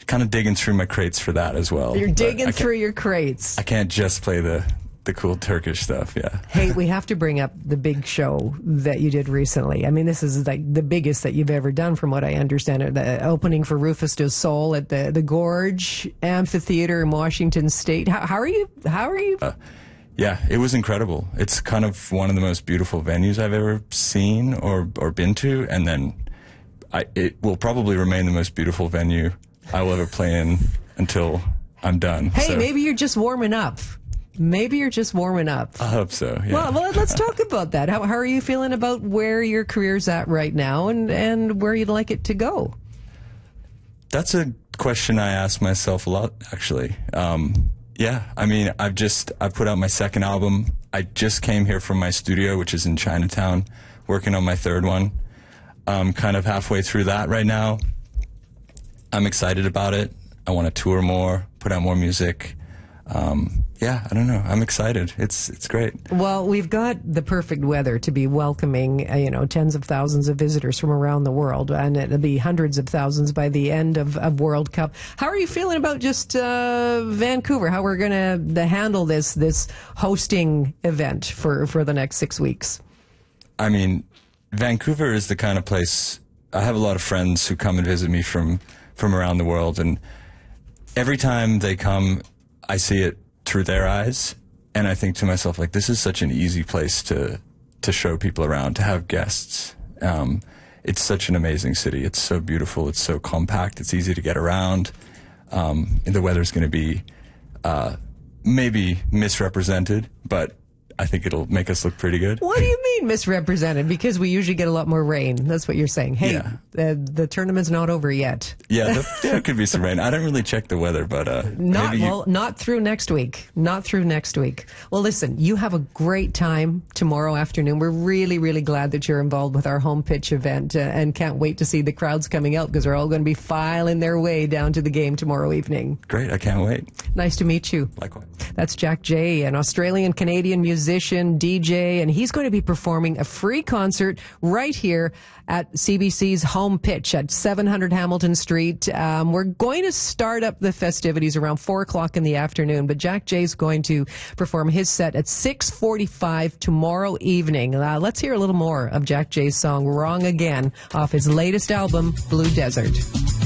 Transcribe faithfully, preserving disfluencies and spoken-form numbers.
kind of digging through my crates for that as well. You're digging through your crates. I can't just play the the cool Turkish stuff, yeah. Hey, we have to bring up the big show that you did recently. I mean, this is like the biggest that you've ever done, from what I understand. The opening for Rufus Du Sol at the the Gorge Amphitheater in Washington State. How, how are you? How are you? Uh, yeah, it was incredible. It's kind of one of the most beautiful venues I've ever seen or or been to, and then I, it will probably remain the most beautiful venue I will ever play in until I'm done. Hey, so. maybe you're just warming up. Maybe you're just warming up. I hope so, yeah. Well, well, let's talk about that. How, how are you feeling about where your career's at right now, and, and where you'd like it to go? That's a question I ask myself a lot, actually. Um, yeah, I mean, I've just, I've put out my second album. I just came here from my studio, which is in Chinatown, working on my third one. I'm kind of halfway through that right now. I'm excited about it. I want to tour more, put out more music. Um, yeah, I don't know. I'm excited. It's it's great. Well, we've got the perfect weather to be welcoming, uh, you know, tens of thousands of visitors from around the world, and it'll be hundreds of thousands by the end of, of World Cup. How are you feeling about just uh, Vancouver? How we're going to handle this this hosting event for, for the next six weeks? I mean, Vancouver is the kind of place. I have a lot of friends who come and visit me from from around the world, and every time they come, I see it through their eyes, and I think to myself, like, this is such an easy place to to show people around, to have guests. Um, it's such an amazing city. It's so beautiful. It's so compact. It's easy to get around. Um, and the weather's going to be uh, maybe misrepresented, but I think it'll make us look pretty good. What do you mean misrepresented? Because we usually get a lot more rain. That's what you're saying. Hey, yeah. the, the tournament's not over yet. Yeah, the, there could be some rain. I don't really check the weather, but uh, not maybe you... well, not through next week. Not through next week. Well, listen, you have a great time tomorrow afternoon. We're really, really glad that you're involved with our home pitch event, uh, and can't wait to see the crowds coming out, because they're all going to be filing their way down to the game tomorrow evening. Great, I can't wait. Nice to meet you. Likewise. That's Jack J, an Australian-Canadian musician, D J, and he's going to be performing a free concert right here at C B C's home pitch at seven hundred Hamilton Street. Um, we're going to start up the festivities around four o'clock in the afternoon, but Jack J's going to perform his set at six forty-five tomorrow evening. Uh, let's hear a little more of Jack J's song, Wrong Again, off his latest album, Blue Desert.